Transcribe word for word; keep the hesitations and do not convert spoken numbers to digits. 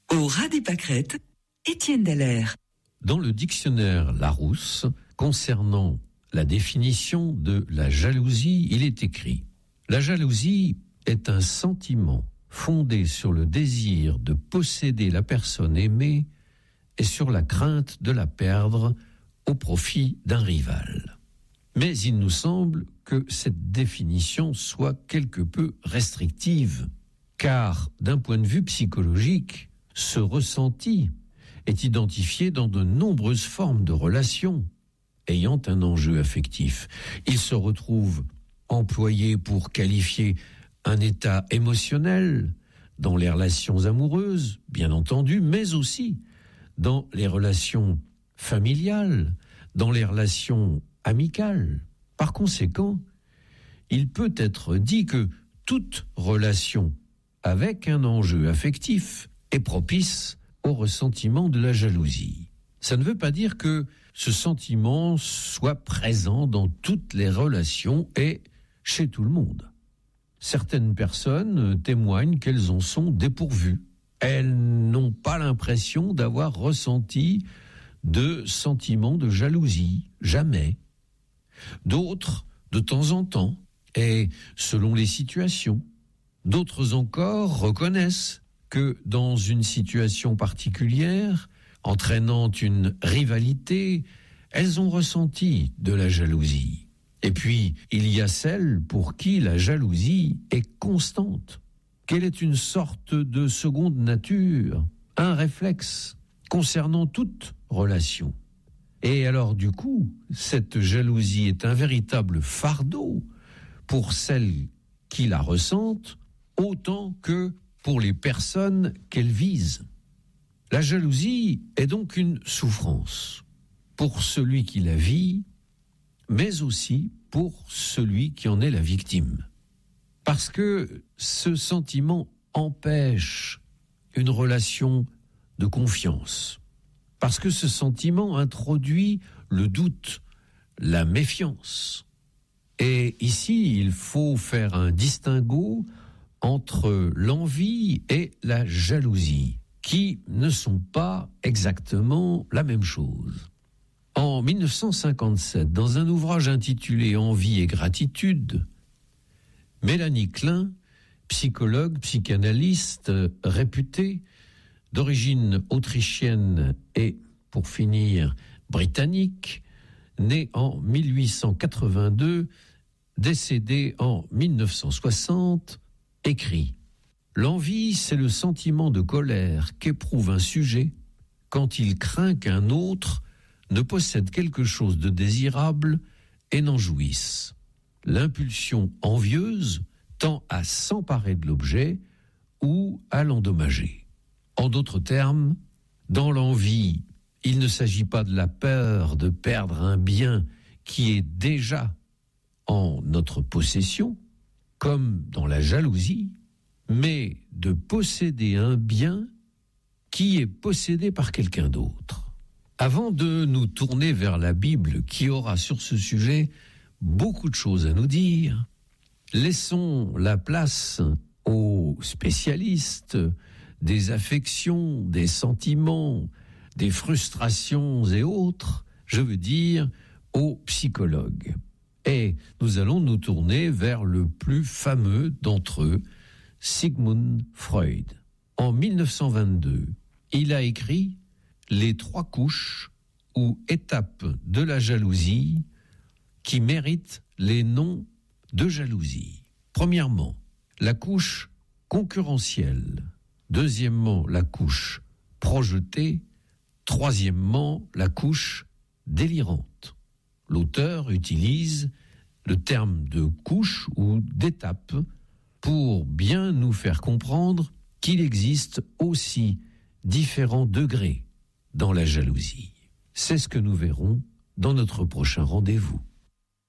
Au ras des pâquerettes, Étienne Dallaire. Dans le dictionnaire Larousse, concernant la définition de la jalousie, il est écrit « La jalousie est un sentiment fondé sur le désir de posséder la personne aimée et sur la crainte de la perdre au profit d'un rival. » Mais il nous semble que cette définition soit quelque peu restrictive, car d'un point de vue psychologique, ce ressenti est identifié dans de nombreuses formes de relations ayant un enjeu affectif. Il se retrouve employé pour qualifier un état émotionnel dans les relations amoureuses, bien entendu, mais aussi dans les relations familiales, dans les relations amicales. Par conséquent, il peut être dit que toute relation avec un enjeu affectif est propice au ressentiment de la jalousie. Ça ne veut pas dire que ce sentiment soit présent dans toutes les relations et chez tout le monde. Certaines personnes témoignent qu'elles en sont dépourvues. Elles n'ont pas l'impression d'avoir ressenti de sentiments de jalousie, jamais. D'autres, de temps en temps, et selon les situations. D'autres encore reconnaissent que dans une situation particulière, entraînant une rivalité, elles ont ressenti de la jalousie. Et puis, il y a celles pour qui la jalousie est constante, qu'elle est une sorte de seconde nature, un réflexe concernant toute relation. Et alors, du coup, cette jalousie est un véritable fardeau pour celles qui la ressentent, autant que pour les personnes qu'elle vise. La jalousie est donc une souffrance pour celui qui la vit, mais aussi pour celui qui en est la victime. Parce que ce sentiment empêche une relation de confiance. Parce que ce sentiment introduit le doute, la méfiance. Et ici, il faut faire un distinguo entre l'envie et la jalousie, qui ne sont pas exactement la même chose. En mille neuf cent cinquante-sept, dans un ouvrage intitulé « Envie et gratitude », Mélanie Klein, psychologue, psychanalyste réputée, d'origine autrichienne et, pour finir, britannique, née en mille huit cent quatre-vingt-deux, décédée en mille neuf cent soixante, écrit « L'envie, c'est le sentiment de colère qu'éprouve un sujet quand il craint qu'un autre ne possède quelque chose de désirable et n'en jouisse. L'impulsion envieuse tend à s'emparer de l'objet ou à l'endommager. En d'autres termes, dans l'envie, il ne s'agit pas de la peur de perdre un bien qui est déjà en notre possession, comme dans la jalousie, mais de posséder un bien qui est possédé par quelqu'un d'autre. Avant de nous tourner vers la Bible, qui aura sur ce sujet beaucoup de choses à nous dire, laissons la place aux spécialistes des affections, des sentiments, des frustrations et autres, je veux dire aux psychologues. Et nous allons nous tourner vers le plus fameux d'entre eux, Sigmund Freud. En mille neuf cent vingt-deux, il a écrit « Les trois couches ou étapes de la jalousie qui méritent les noms de jalousie. Premièrement, la couche concurrentielle. Deuxièmement, la couche projetée. Troisièmement, la couche délirante. » L'auteur utilise le terme de couche ou d'étape pour bien nous faire comprendre qu'il existe aussi différents degrés dans la jalousie. C'est ce que nous verrons dans notre prochain rendez-vous.